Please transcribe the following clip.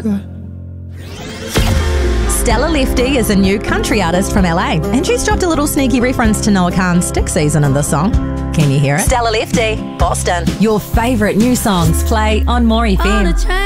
good. Stella Lefty is a new country artist from LA, and she's dropped a little sneaky reference to Noah Kahan's Stick Season in the song. Can you hear it? Stella Lefty, Boston. Your favourite new songs play on More FM.